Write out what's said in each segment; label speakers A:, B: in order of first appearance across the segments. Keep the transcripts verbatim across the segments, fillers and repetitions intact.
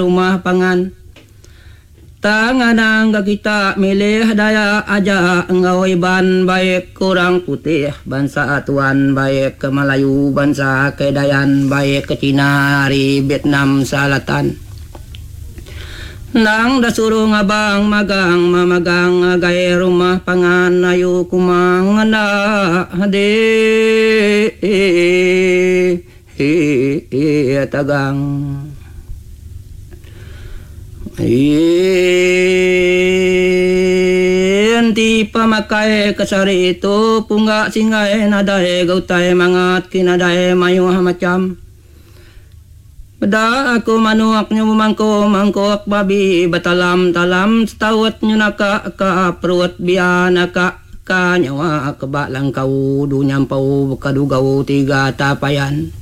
A: rumah pangan. Tanganang kita milih daya aja engau iban baik kurang putih bangsa Tuan baik ke Melayu bangsa Kedayan baik ke Cina hari Vietnam Selatan. Nang dah suruh ngabang magang mamagang agai rumah pangan ayu kumang anak hade tagang. Enti pamakai kesari itu punggak singai nadai gautai mangat kinadai mayuh macam. Beda aku manuaknya mangko mangkok babi batalam talam setawat nyunaka ka perut biana ka ka nyawa kebak langkau du nyampau kadugau tiga tapayan.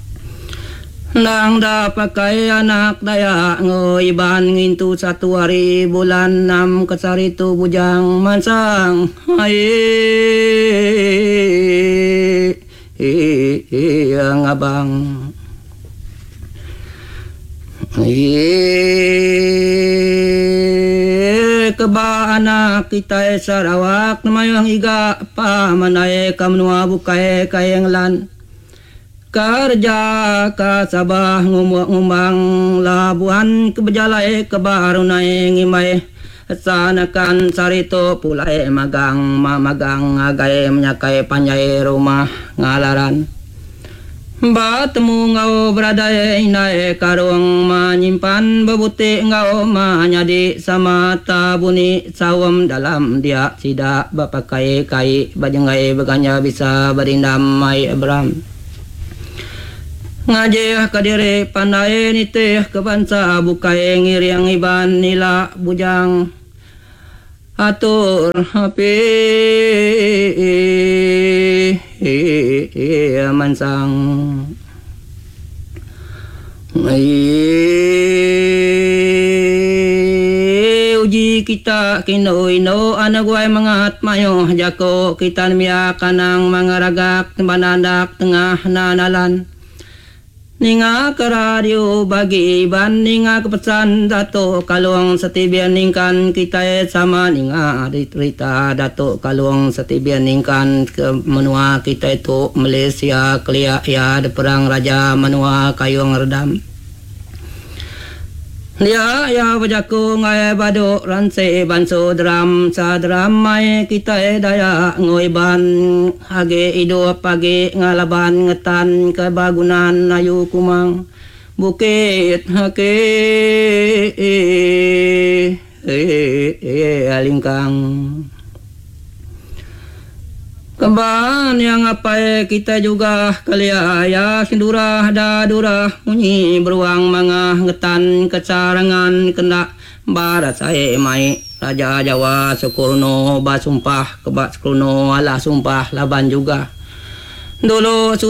A: Nang dah pakai anak daya ngoiban ngintu satu hari bulan enam kesari tu bujang mansang hai yang abang keba anak kita Sarawak namayang iga pa manay kamnua bukai kayang lan kerja ka Sabah ngumang labuhan kebejalai kebarunai ngimai sanakan sarito pulai magang mamagang agai menyakai panjai rumah ngalaran. Batemu ngau beradai inai karung menyimpan bebutik ngau manyadi sama tabuni sawam dalam dia sidak bapakai kai bajengai beganya bisa berindam mai Abram. Ngajeh kadiri pandai nitih ke bangsa bukai ngiriang iban nila bujang atur hape mansang uji kita kino ino anagway mangat mayo jako kita miya kanang mangaragak banandak tengah nanalan. Ninga ke radio bagi iban ninga ke pesan dato kalung setibian ningkan kita sama ninga cerita dato kalung setibian ningkan ke menua kita itu Malaysia kelia ya ada perang raja menua kayung redam. Dia ya bajaku ngai baduk ranse banso dram sa dram mai kita daya ngoiban hage hidup pagi ngalaban ngetan kebagunan ayu kumang bukit hake alingkang Kemban yang apa kita juga kalia ya sindurah dadurah munyi beruang mangah ngetan kecarangan kena barat saya mai Raja Jawa Sukurno basumpah kebat Sukurno ala sumpah laban juga dulu